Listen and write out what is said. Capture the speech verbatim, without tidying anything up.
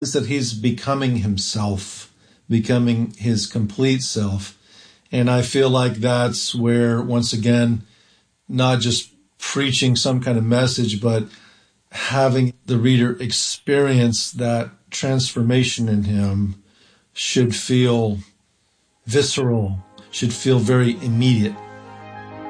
is that he's becoming himself, becoming his complete self. And I feel like that's where, once again, not just preaching some kind of message, but having the reader experience that transformation in him should feel visceral, should feel very immediate.